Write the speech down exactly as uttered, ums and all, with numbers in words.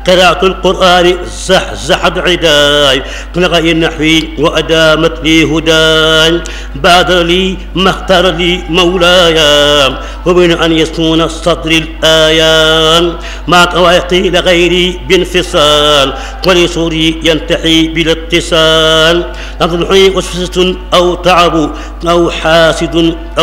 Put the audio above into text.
قراءة القرآن زحزحت عداي قلق النحوي وأدامت لي هداي بادر لي ما اختار لي مولاي وبين أن يسكن صدر الآيان مع طوائقي لغيري بانفصال ولصوري ينتحي بلا اتصال نضلحي وسوسة أو تعب أو حاسد أو